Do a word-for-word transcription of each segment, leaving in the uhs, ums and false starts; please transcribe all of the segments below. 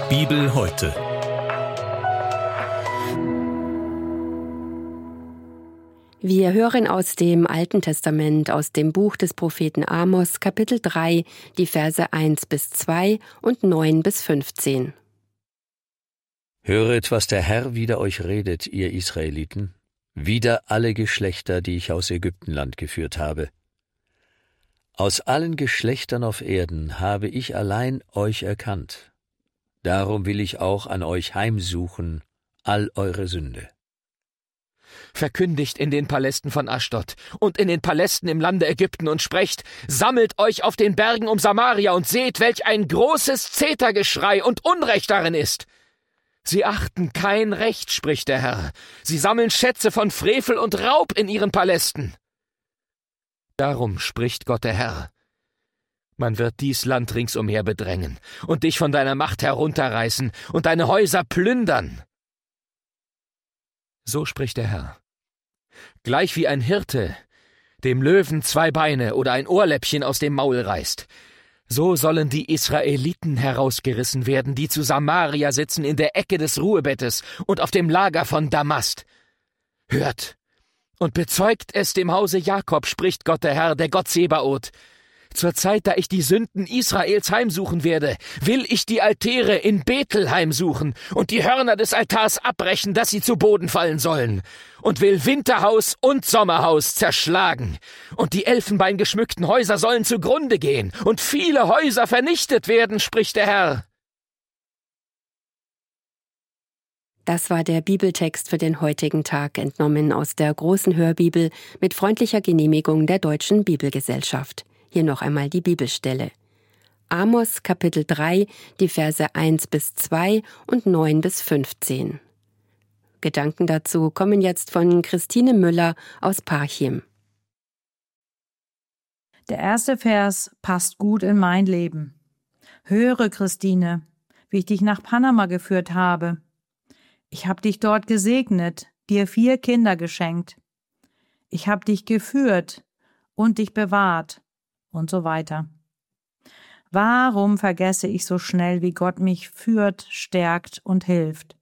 Bibel heute. Wir hören aus dem Alten Testament, aus dem Buch des Propheten Amos, Kapitel drei, die Verse eins bis zwei und neun bis fünfzehn. Höret, was der Herr wider euch redet, ihr Israeliten, wider alle Geschlechter, die ich aus Ägyptenland geführt habe. Aus allen Geschlechtern auf Erden habe ich allein euch erkannt. Darum will ich auch an euch heimsuchen all eure Sünde. Verkündigt in den Palästen von Aschdod und in den Palästen im Lande Ägypten und sprecht, sammelt euch auf den Bergen um Samaria und seht, welch ein großes Zetergeschrei und Unrecht darin ist. Sie achten kein Recht, spricht der Herr. Sie sammeln Schätze von Frevel und Raub in ihren Palästen. Darum spricht Gott der Herr. Man wird dies Land ringsumher bedrängen und dich von deiner Macht herunterreißen und deine Häuser plündern. So spricht der Herr. Gleich wie ein Hirte dem Löwen zwei Beine oder ein Ohrläppchen aus dem Maul reißt, so sollen die Israeliten herausgerissen werden, die zu Samaria sitzen in der Ecke des Ruhebettes und auf dem Lager von Damast. Hört und bezeugt es dem Hause Jakob, spricht Gott der Herr, der Gott Sebaoth. Zur Zeit, da ich die Sünden Israels heimsuchen werde, will ich die Altäre in Bethel heimsuchen und die Hörner des Altars abbrechen, dass sie zu Boden fallen sollen, und will Winterhaus und Sommerhaus zerschlagen, und die elfenbeingeschmückten Häuser sollen zugrunde gehen und viele Häuser vernichtet werden, spricht der Herr. Das war der Bibeltext für den heutigen Tag, entnommen aus der großen Hörbibel mit freundlicher Genehmigung der Deutschen Bibelgesellschaft. Hier noch einmal die Bibelstelle. Amos Kapitel drei, die Verse eins bis zwei und neun bis fünfzehn. Gedanken dazu kommen jetzt von Christine Müller aus Parchim. Der erste Vers passt gut in mein Leben. Höre, Christine, wie ich dich nach Panama geführt habe. Ich habe dich dort gesegnet, dir vier Kinder geschenkt. Ich habe dich geführt und dich bewahrt und so weiter. Warum vergesse ich so schnell, wie Gott mich führt, stärkt und hilft?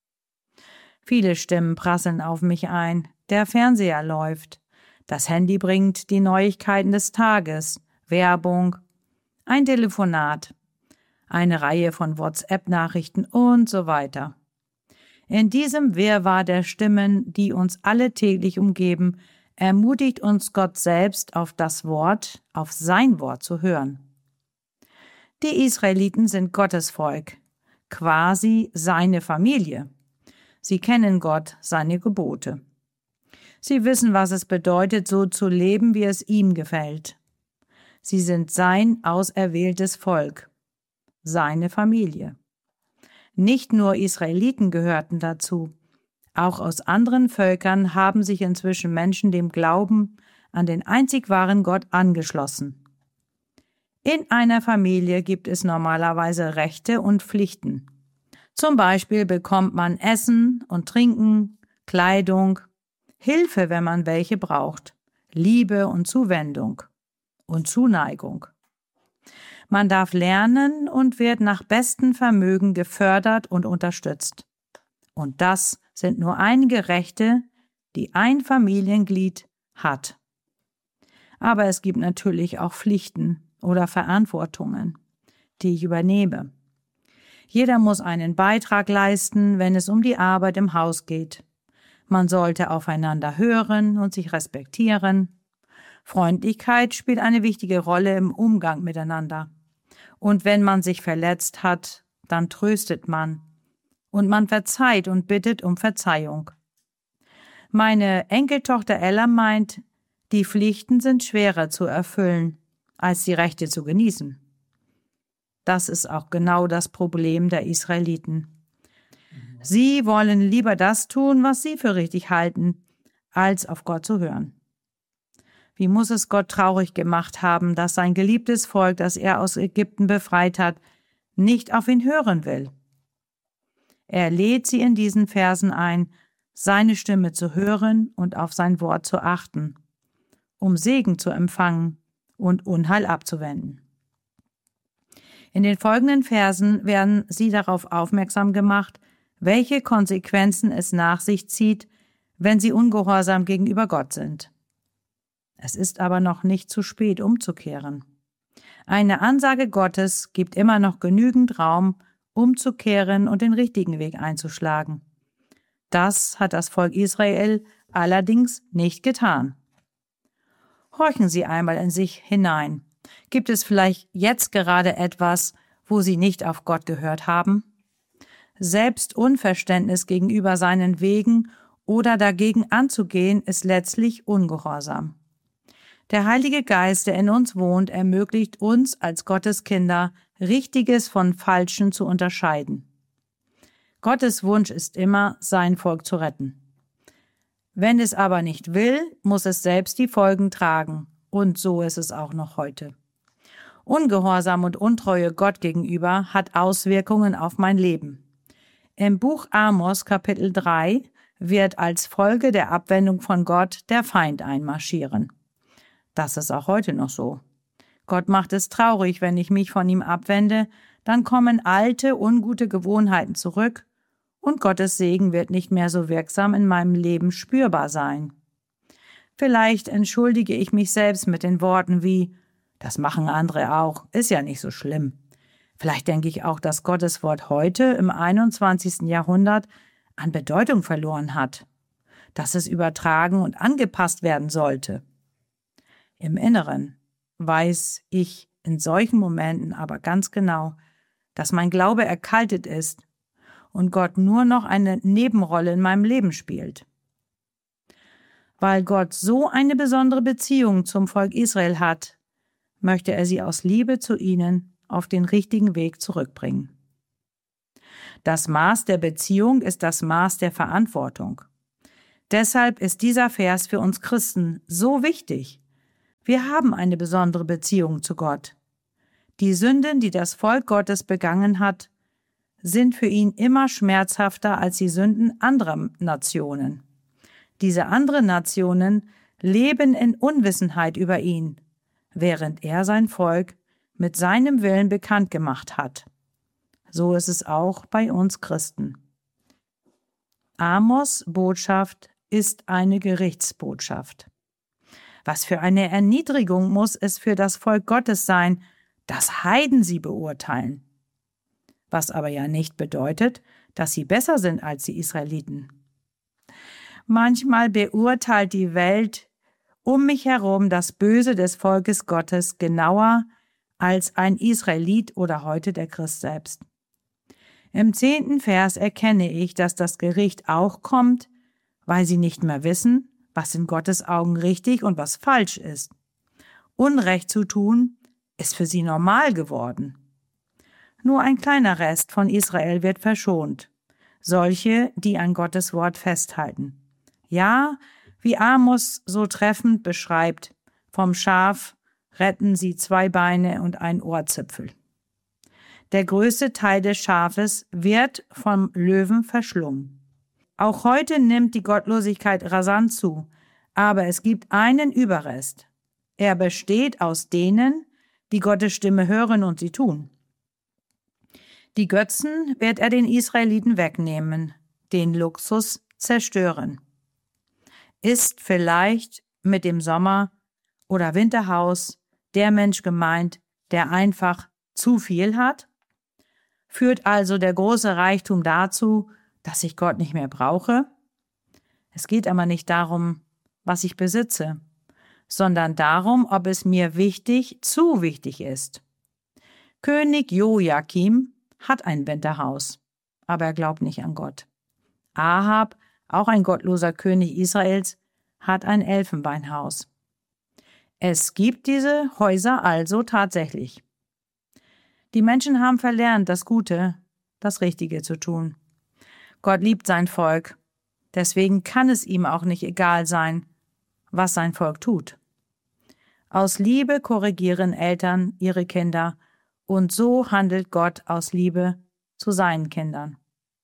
Viele Stimmen prasseln auf mich ein. Der Fernseher läuft. Das Handy bringt die Neuigkeiten des Tages, Werbung, ein Telefonat, eine Reihe von WhatsApp-Nachrichten und so weiter. In diesem Wirrwarr der Stimmen, die uns alle täglich umgeben, ermutigt uns Gott selbst, auf das Wort, auf sein Wort zu hören. Die Israeliten sind Gottes Volk, quasi seine Familie. Sie kennen Gott, seine Gebote. Sie wissen, was es bedeutet, so zu leben, wie es ihm gefällt. Sie sind sein auserwähltes Volk, seine Familie. Nicht nur Israeliten gehörten dazu. Auch aus anderen Völkern haben sich inzwischen Menschen dem Glauben an den einzig wahren Gott angeschlossen. In einer Familie gibt es normalerweise Rechte und Pflichten. Zum Beispiel bekommt man Essen und Trinken, Kleidung, Hilfe, wenn man welche braucht, Liebe und Zuwendung und Zuneigung. Man darf lernen und wird nach bestem Vermögen gefördert und unterstützt. Und das sind nur einige Rechte, die ein Familienglied hat. Aber es gibt natürlich auch Pflichten oder Verantwortungen, die ich übernehme. Jeder muss einen Beitrag leisten, wenn es um die Arbeit im Haus geht. Man sollte aufeinander hören und sich respektieren. Freundlichkeit spielt eine wichtige Rolle im Umgang miteinander. Und wenn man sich verletzt hat, dann tröstet man. Und man verzeiht und bittet um Verzeihung. Meine Enkeltochter Ella meint, die Pflichten sind schwerer zu erfüllen, als die Rechte zu genießen. Das ist auch genau das Problem der Israeliten. Sie wollen lieber das tun, was sie für richtig halten, als auf Gott zu hören. Wie muss es Gott traurig gemacht haben, dass sein geliebtes Volk, das er aus Ägypten befreit hat, nicht auf ihn hören will. Er lädt sie in diesen Versen ein, seine Stimme zu hören und auf sein Wort zu achten, um Segen zu empfangen und Unheil abzuwenden. In den folgenden Versen werden sie darauf aufmerksam gemacht, welche Konsequenzen es nach sich zieht, wenn sie ungehorsam gegenüber Gott sind. Es ist aber noch nicht zu spät, umzukehren. Eine Ansage Gottes gibt immer noch genügend Raum, umzukehren und den richtigen Weg einzuschlagen. Das hat das Volk Israel allerdings nicht getan. Horchen Sie einmal in sich hinein. Gibt es vielleicht jetzt gerade etwas, wo Sie nicht auf Gott gehört haben? Selbst Unverständnis gegenüber seinen Wegen oder dagegen anzugehen, ist letztlich Ungehorsam. Der Heilige Geist, der in uns wohnt, ermöglicht uns als Gottes Kinder, Richtiges von Falschem zu unterscheiden. Gottes Wunsch ist immer, sein Volk zu retten. Wenn es aber nicht will, muss es selbst die Folgen tragen. Und so ist es auch noch heute. Ungehorsam und Untreue Gott gegenüber hat Auswirkungen auf mein Leben. Im Buch Amos Kapitel drei wird als Folge der Abwendung von Gott der Feind einmarschieren. Das ist auch heute noch so. Gott macht es traurig, wenn ich mich von ihm abwende, dann kommen alte, ungute Gewohnheiten zurück und Gottes Segen wird nicht mehr so wirksam in meinem Leben spürbar sein. Vielleicht entschuldige ich mich selbst mit den Worten wie, das machen andere auch, ist ja nicht so schlimm. Vielleicht denke ich auch, dass Gottes Wort heute im einundzwanzigsten Jahrhundert an Bedeutung verloren hat, dass es übertragen und angepasst werden sollte. Im Inneren weiß ich in solchen Momenten aber ganz genau, dass mein Glaube erkaltet ist und Gott nur noch eine Nebenrolle in meinem Leben spielt. Weil Gott so eine besondere Beziehung zum Volk Israel hat, möchte er sie aus Liebe zu ihnen auf den richtigen Weg zurückbringen. Das Maß der Beziehung ist das Maß der Verantwortung. Deshalb ist dieser Vers für uns Christen so wichtig. Wir haben eine besondere Beziehung zu Gott. Die Sünden, die das Volk Gottes begangen hat, sind für ihn immer schmerzhafter als die Sünden anderer Nationen. Diese anderen Nationen leben in Unwissenheit über ihn, während er sein Volk mit seinem Willen bekannt gemacht hat. So ist es auch bei uns Christen. Amos' Botschaft ist eine Gerichtsbotschaft. Was für eine Erniedrigung muss es für das Volk Gottes sein, dass Heiden sie beurteilen. Was aber ja nicht bedeutet, dass sie besser sind als die Israeliten. Manchmal beurteilt die Welt um mich herum das Böse des Volkes Gottes genauer als ein Israelit oder heute der Christ selbst. Im zehnten Vers erkenne ich, dass das Gericht auch kommt, weil sie nicht mehr wissen, was in Gottes Augen richtig und was falsch ist. Unrecht zu tun, ist für sie normal geworden. Nur ein kleiner Rest von Israel wird verschont, solche, die an Gottes Wort festhalten. Ja, wie Amos so treffend beschreibt, vom Schaf retten sie zwei Beine und ein Ohrzipfel. Der größte Teil des Schafes wird vom Löwen verschlungen. Auch heute nimmt die Gottlosigkeit rasant zu, aber es gibt einen Überrest. Er besteht aus denen, die Gottes Stimme hören und sie tun. Die Götzen wird er den Israeliten wegnehmen, den Luxus zerstören. Ist vielleicht mit dem Sommer- oder Winterhaus der Mensch gemeint, der einfach zu viel hat? Führt also der große Reichtum dazu, dass ich Gott nicht mehr brauche? Es geht aber nicht darum, was ich besitze, sondern darum, ob es mir wichtig, zu wichtig ist. König Joachim hat ein Winterhaus, aber er glaubt nicht an Gott. Ahab, auch ein gottloser König Israels, hat ein Elfenbeinhaus. Es gibt diese Häuser also tatsächlich. Die Menschen haben verlernt, das Gute, das Richtige zu tun. Gott liebt sein Volk, deswegen kann es ihm auch nicht egal sein, was sein Volk tut. Aus Liebe korrigieren Eltern ihre Kinder, und so handelt Gott aus Liebe zu seinen Kindern.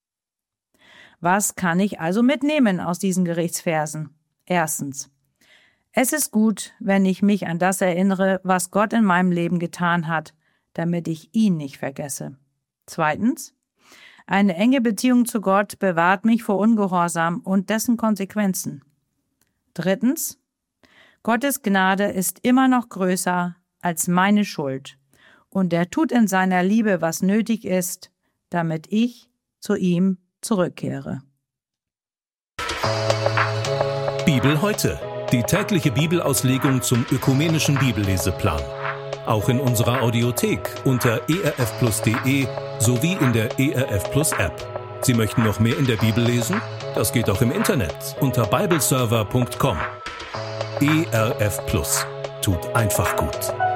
Was kann ich also mitnehmen aus diesen Gerichtsversen? Erstens: Es ist gut, wenn ich mich an das erinnere, was Gott in meinem Leben getan hat, damit ich ihn nicht vergesse. Zweitens, eine enge Beziehung zu Gott bewahrt mich vor Ungehorsam und dessen Konsequenzen. Drittens, Gottes Gnade ist immer noch größer als meine Schuld und er tut in seiner Liebe, was nötig ist, damit ich zu ihm zurückkehre. Bibel heute, die tägliche Bibelauslegung zum ökumenischen Bibelleseplan. Auch in unserer Audiothek unter e r f plus punkt d e sowie in der E R F Plus App. Sie möchten noch mehr in der Bibel lesen? Das geht auch im Internet unter bibleserver punkt com. E R F Plus tut einfach gut.